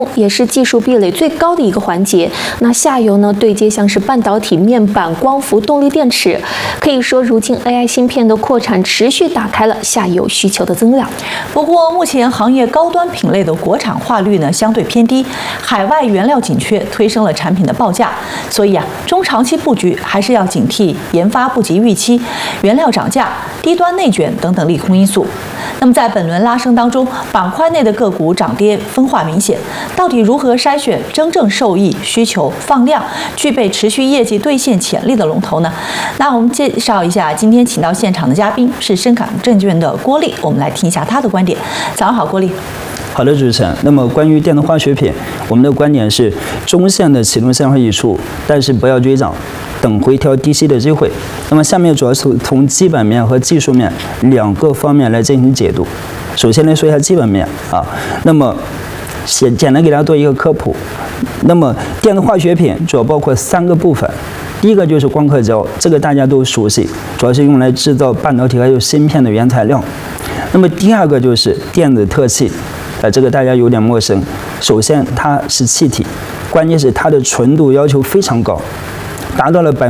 也是技术壁垒最高的一个环节。那下游呢，对接像是半导体面板、光伏、动力电池，可以说如今 AI 芯片的扩产持续打开了下游需求的增量。 不过，目前行业高端品类的国产化率呢相对偏低，海外原料紧缺推升了产品的报价，所以中长期布局还是要警惕研发不及预期、原料涨价、低端内卷等等利空因素。那么在本轮拉升当中，板块内的个股涨跌分化明显，到底如何筛选真正受益、需求放量、具备持续业绩兑现潜力的龙头呢？那我们介绍一下今天请到现场的嘉宾是深港证券的郭力，我们来听一下他的观点。早上好，郭力。 好的，主持人。那么关于电子化学品，我们的观点是中线的启动信号已出，但是不要追涨，等回调低吸的机会。那么下面主要是从基本面和技术面两个方面来进行解读。首先来说一下基本面啊，那么简单给大家做一个科普。那么电子化学品主要包括3个部分，第一个就是光刻胶，这个大家都熟悉，主要是用来制造半导体还有芯片的原材料。那么第二个就是电子特气。这个大家有点陌生。首先，它是气体，关键是它的纯度要求非常高，达到了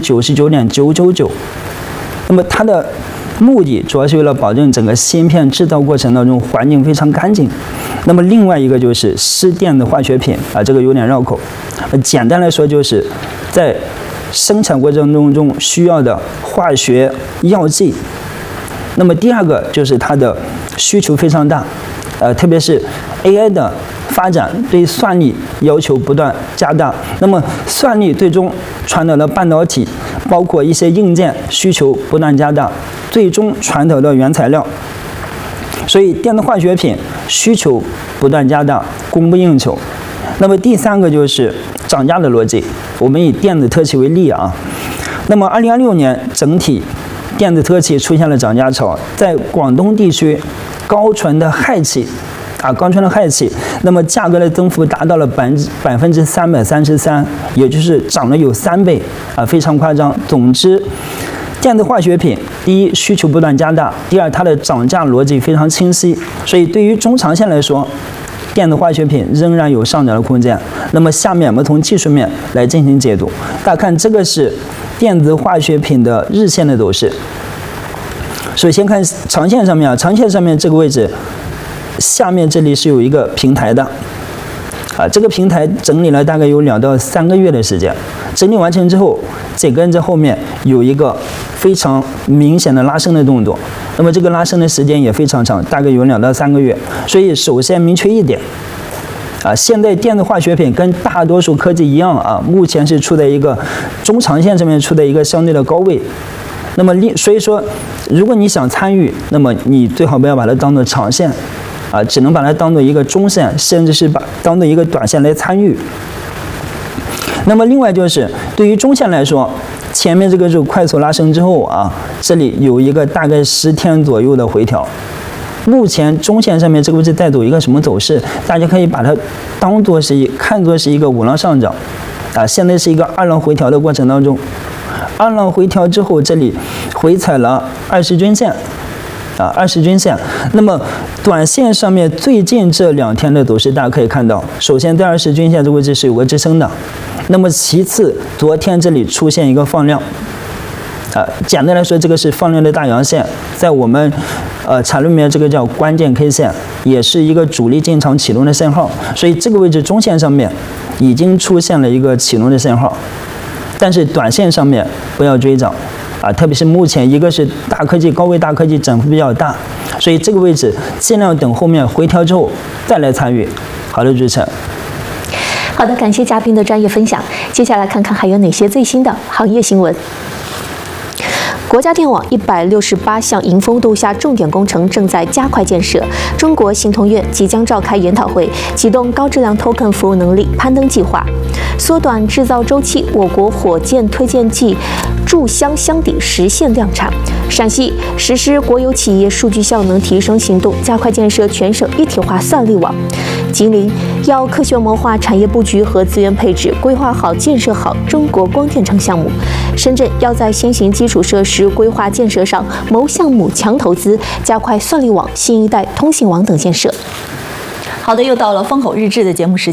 99.999%。那么它的目的主要是为了保证整个芯片制造过程当中环境非常干净。那么另外一个就是湿电的化学品这个有点绕口。简单来说，就是在生产过程中需要的化学药剂。那么第二个就是它的需求非常大。特别是 AI 的发展对算力要求不断加大，那么算力最终传导到半导体，包括一些硬件需求不断加大，最终传导到原材料。所以电子化学品需求不断加大，供不应求。那么第三个就是涨价的逻辑，我们以电子特气为例啊。那么2026年整体电子特气出现了涨价潮，在广东地区。高纯的氦气，那么价格的增幅达到了333%，也就是涨了有3倍非常夸张。总之，电子化学品，第一需求不断加大，第二它的涨价逻辑非常清晰，所以对于中长线来说，电子化学品仍然有上涨的空间。那么下面我们从技术面来进行解读，大家看这个是电子化学品的日线的走势。首先看长线上面长线上面这个位置，下面这里是有一个平台的，这个平台整理了大概有2到3个月的时间，整理完成之后，紧跟着后面有一个非常明显的拉升的动作，那么这个拉升的时间也非常长，大概有2到3个月。所以首先明确一点，现在电子化学品跟大多数科技一样目前是处在一个中长线上面处在一个相对的高位。那么所以说，如果你想参与，那么你最好不要把它当做长线，只能把它当做一个中线，甚至是当做一个短线来参与。那么另外就是对于中线来说，前面这个是快速拉升之后这里有一个大概10天左右的回调。目前中线上面这个位置在走一个什么走势？大家可以把它看作是一个5浪上涨，现在是一个2浪回调的过程当中。2浪回调之后，这里回踩了20均线，20均线。那么短线上面最近这2天的走势，大家可以看到，首先在20均线这个位置是有个支撑的，那么其次昨天这里出现一个放量，简单来说，这个是放量的大阳线，在我们产论里面这个叫关键 K 线，也是一个主力进场启动的信号，所以这个位置中线上面已经出现了一个启动的信号。但是短线上面不要追涨特别是目前一个是大科技高位大科技涨幅比较大，所以这个位置尽量等后面回调之后再来参与。好的，主持人。 好的，感谢嘉宾的专业分享。接下来看看还有哪些最新的行业新闻。国家电网168项迎风度下重点工程正在加快建设。中国信通院即将召开研讨会，启动高质量 token 服务能力攀登计划，缩短制造周期。我国火箭推荐剂注箱箱底实现量产。陕西实施国有企业数据效能提升行动，加快建设全省一体化算力网。吉林要科学谋划产业布局和资源配置，规划好建设好中国光电城项目。深圳要在新型基础设施规划建设上谋项目强投资，加快算力网、新一代通信网等建设。 好的，又到了风口日志的节目时间。